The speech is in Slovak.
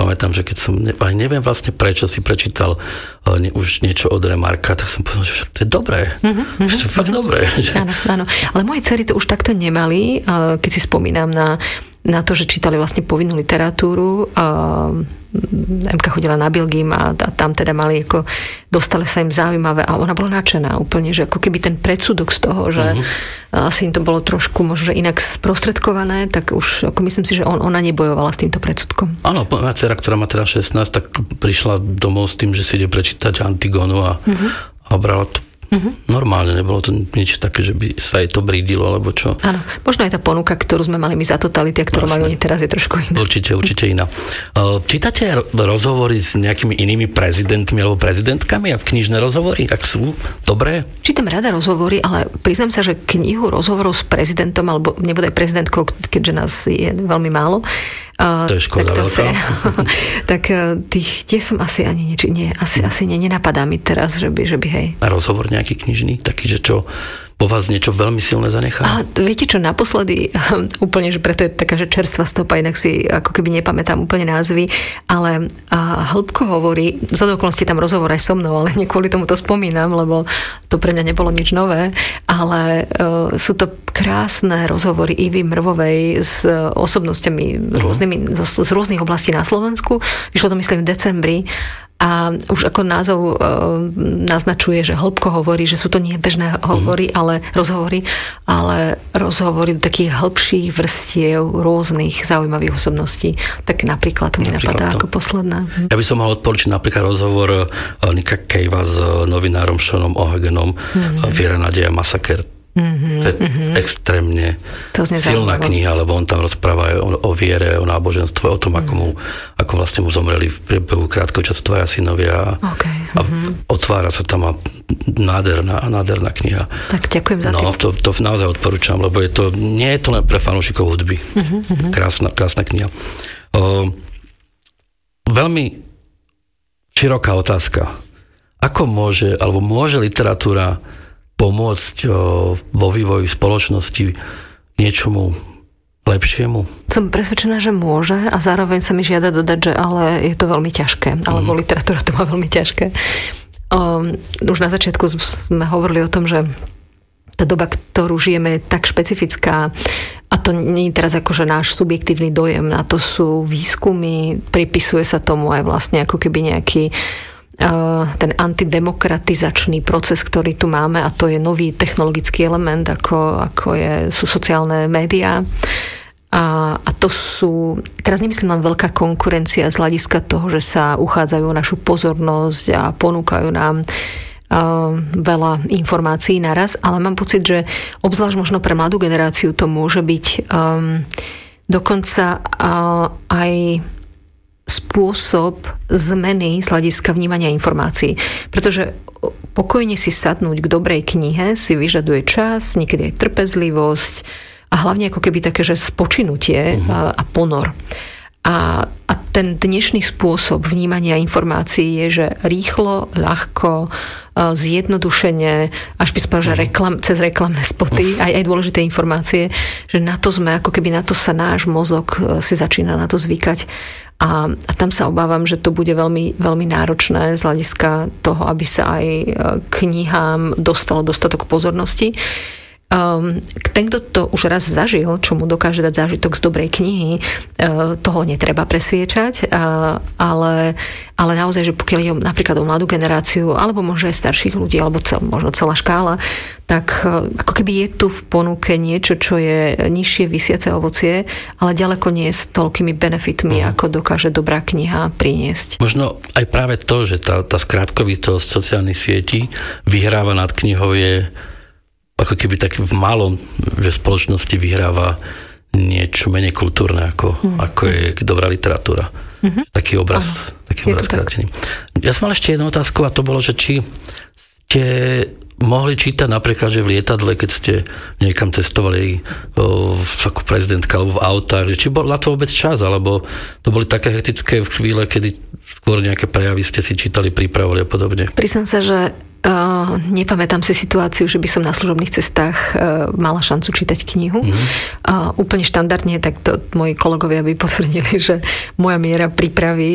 pamätám, že keď som, aj neviem vlastne prečo, si prečítal už niečo od Remarka, tak som povedal, že však to je dobré. Že to je fakt dobré. Áno, áno. Ale moje dcery to už takto nemali, keď si spomínam na to, že čítali vlastne povinnú literatúru. Emka chodila na Bilgim a tam teda mali dostali sa im zaujímavé a ona bola nadšená úplne, že ako keby ten predsudok z toho, že asi im to bolo trošku možno inak sprostredkované, tak už ako myslím si, že ona nebojovala s týmto predsudkom. Áno, moja dcera, ktorá má teda 16, tak prišla domov s tým, že si ide prečítať Antigonu a brala to normálne, nebolo to nič také, že by sa jej to brídilo, alebo čo. Áno, možno aj tá ponuka, ktorú sme mali my za totality, a ktorú majú oni teraz, je trošku iná. Určite iná. Čítate rozhovory s nejakými inými prezidentmi alebo prezidentkami a knižné rozhovory, ak sú dobré? Čítam rada rozhovory, ale priznám sa, že knihu rozhovorov s prezidentom, alebo nebude aj prezidentkou, keďže nás je veľmi málo, to je škoda veľká. Tak tie som asi ani asi nenapadá mi teraz, že by hej. A rozhovor nejaký knižný, taký, že čo po vás niečo veľmi silné zanechá? A viete čo, naposledy, úplne, že preto je taká, že čerstvá stopa, inak si ako keby nepamätám úplne názvy, ale Hĺbko hovorí, za okolností tam rozhovor aj so mnou, ale nie kvôli tomu to spomínam, lebo to pre mňa nebolo nič nové, ale sú to krásne rozhovory Ivy Mrvovej s osobnostiami rôznymi, z rôznych oblastí na Slovensku. Vyšlo to myslím v decembri. A už ako názov naznačuje, že Hĺbko hovorí, že sú to nie bežné rozhovory, ale rozhovory do takých hĺbších vrstiev rôznych zaujímavých osobností. Tak napríklad to mi napadá ako posledná. Ja by som mal odporučiť napríklad rozhovor Nika Cavea s novinárom Seanom O'Haganom, Viera, nádeja, masaker. To je extrémne silná kniha, lebo on tam rozpráva o viere, o náboženstve, o tom, ako vlastne mu zomreli v priebehu krátkeho času dvaja synovia. A otvára sa tam nádherná kniha. Tak ďakujem za to. To naozaj odporúčam, lebo nie je to len pre fanúšikov hudby. Krásna kniha. Veľmi široká otázka. Ako môže literatúra pomôcť vo vývoji spoločnosti niečomu lepšiemu? Som presvedčená, že môže a zároveň sa mi žiada dodať, že ale je to veľmi ťažké. Alebo literatúra to má veľmi ťažké. Už na začiatku sme hovorili o tom, že tá doba, ktorú žijeme, je tak špecifická a to nie je teraz akože náš subjektívny dojem, na to sú výskumy, pripisuje sa tomu aj vlastne ako keby nejaký ten antidemokratizačný proces, ktorý tu máme, a to je nový technologický element, ako sú sociálne médiá. A to sú, teraz nemyslím len veľká konkurencia z hľadiska toho, že sa uchádzajú o našu pozornosť a ponúkajú nám veľa informácií naraz, ale mám pocit, že obzvlášť možno pre mladú generáciu to môže byť dokonca aj spôsob zmeny z hľadiska vnímania informácií. Pretože pokojne si sadnúť k dobrej knihe si vyžaduje čas, niekedy aj trpezlivosť a hlavne ako keby také, že spočinutie a ponor. A ten dnešný spôsob vnímania informácií je, že rýchlo, ľahko, zjednodušene, až by som povedal, že cez reklamné spoty, aj dôležité informácie, že na to sme, ako keby na to sa náš mozog si začína na to zvykať. A tam sa obávam, že to bude veľmi, veľmi náročné z hľadiska toho, aby sa aj knihám dostalo dostatok pozornosti. Ten, kto to už raz zažil, čo mu dokáže dať zážitok z dobrej knihy, toho netreba presviečať, ale naozaj, že pokiaľ je napríklad o mladú generáciu, alebo možno aj starších ľudí, alebo možno celá škála, tak ako keby je tu v ponuke niečo, čo je nižšie visiace ovocie, ale ďaleko nie s toľkými benefitmi, ako dokáže dobrá kniha priniesť. Možno aj práve to, že tá skrátkovitosť sociálnych sietí vyhráva nad knihou, je ako keby tak v malom, že v spoločnosti vyhráva niečo menej kultúrne, ako je dobrá literatúra. Taký obraz krátený. Ja som mal ešte jednu otázku, a to bolo, že či ste mohli čítať napríklad, že v lietadle, keď ste niekam cestovali ako prezidentka alebo v autách, že či bol na to vôbec čas, alebo to boli také hektické chvíle, kedy skôr nejaké prejavy ste si čítali, pripravovali a podobne. Priznám sa, že nepamätám si situáciu, že by som na služobných cestách mala šancu čítať knihu. Úplne štandardne, tak to moji kolegovia by potvrdili, že moja miera prípravy